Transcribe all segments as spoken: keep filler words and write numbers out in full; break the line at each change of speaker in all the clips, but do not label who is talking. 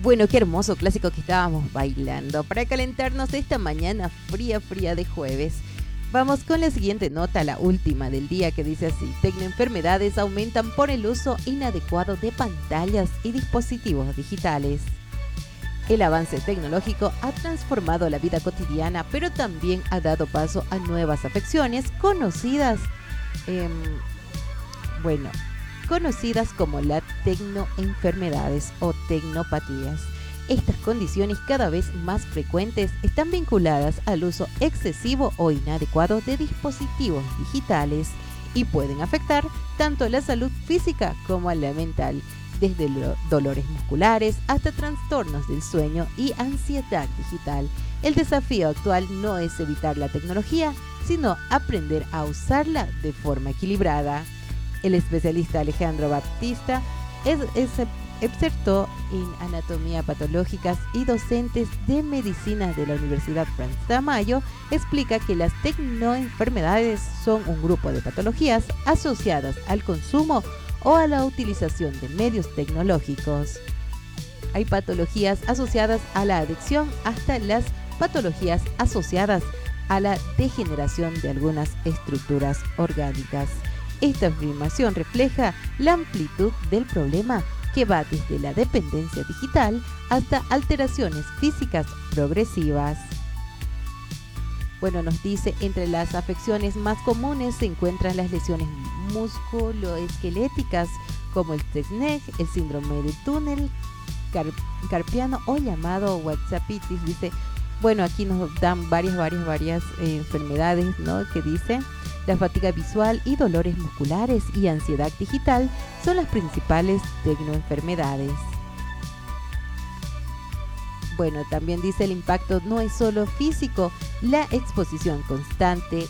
Bueno, qué hermoso clásico que estábamos bailando para calentarnos esta mañana fría, fría de jueves. Vamos con la siguiente nota, la última del día, que dice así: tecnoenfermedades aumentan por el uso inadecuado de pantallas y dispositivos digitales. El avance tecnológico ha transformado la vida cotidiana, pero también ha dado paso a nuevas afecciones conocidas, eh, bueno, conocidas como las tecnoenfermedades o tecnopatías. Estas condiciones, cada vez más frecuentes, están vinculadas al uso excesivo o inadecuado de dispositivos digitales y pueden afectar tanto la salud física como a la mental, desde dolores musculares hasta trastornos del sueño y ansiedad digital. El desafío actual no es evitar la tecnología, sino aprender a usarla de forma equilibrada. El especialista Alejandro Baptista es, es experto en anatomía patológicas y docentes de medicina de la Universidad Francis de Mayo, explica que las tecnoenfermedades son un grupo de patologías asociadas al consumo o a la utilización de medios tecnológicos. Hay patologías asociadas a la adicción hasta las patologías asociadas a la degeneración de algunas estructuras orgánicas. Esta afirmación refleja la amplitud del problema, que va desde la dependencia digital hasta alteraciones físicas progresivas. Bueno, nos dice, entre las afecciones más comunes se encuentran las lesiones musculoesqueléticas como el T S N E G, el síndrome de túnel car- carpiano o llamado WhatsAppitis. Dice, bueno, aquí nos dan varias, varias, varias eh, enfermedades, ¿no? Que dice, la fatiga visual y dolores musculares y ansiedad digital son las principales tecnoenfermedades. Bueno, también dice, el impacto no es solo físico, la exposición constante,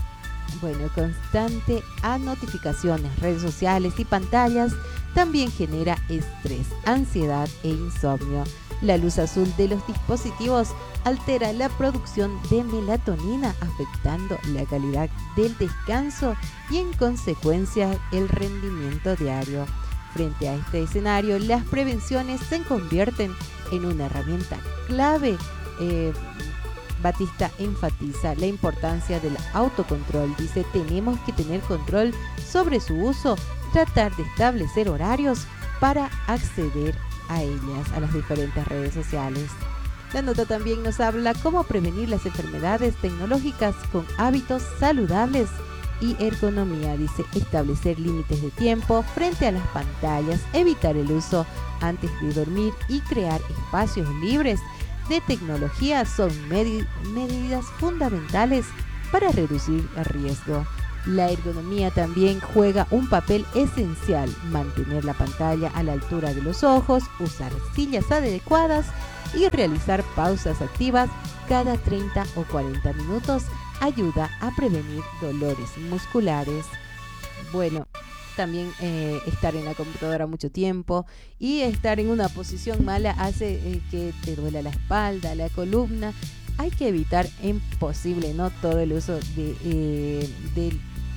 bueno, constante a notificaciones, redes sociales y pantallas también genera estrés, ansiedad e insomnio. La luz azul de los dispositivos altera la producción de melatonina, afectando la calidad del descanso y en consecuencia el rendimiento diario. Frente a este escenario, las prevenciones se convierten en una herramienta clave. Eh, Batista enfatiza la importancia del autocontrol. Dice, tenemos que tener control sobre su uso, tratar de establecer horarios para acceder a ellas, a las diferentes redes sociales. La nota también nos habla cómo prevenir las enfermedades tecnológicas con hábitos saludables y ergonomía. Dice, establecer límites de tiempo frente a las pantallas, evitar el uso antes de dormir y crear espacios libres de tecnología son med- medidas fundamentales para reducir el riesgo. La ergonomía también juega un papel esencial: mantener la pantalla a la altura de los ojos, usar sillas adecuadas y realizar pausas activas cada treinta o cuarenta minutos ayuda a prevenir dolores musculares. Bueno, también eh, estar en la computadora mucho tiempo y estar en una posición mala hace eh, que te duela la espalda, la columna. Hay que evitar en posible, ¿no?, todo el uso de, eh, de,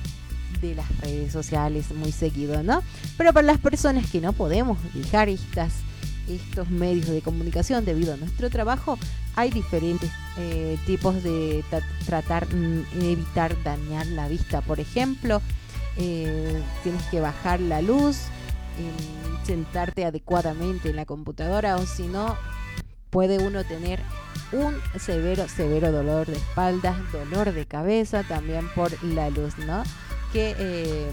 de las redes sociales muy seguido, ¿no? Pero para las personas que no podemos dejar estas, estos medios de comunicación debido a nuestro trabajo, hay diferentes eh, tipos de tra- tratar, mm, evitar dañar la vista. Por ejemplo, eh, tienes que bajar la luz, eh, sentarte adecuadamente en la computadora, o si no, puede uno tener un severo, severo dolor de espalda, dolor de cabeza, también por la luz, ¿no?, que, eh,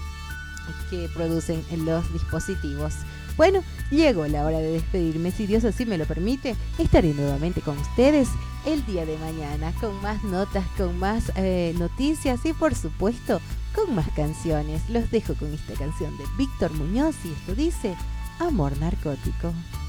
que producen los dispositivos. Bueno, llegó la hora de despedirme. Si Dios así me lo permite, estaré nuevamente con ustedes el día de mañana con más notas, con más eh, noticias y, por supuesto, con más canciones. Los dejo con esta canción de Víctor Muñoz y esto dice Amor Narcótico.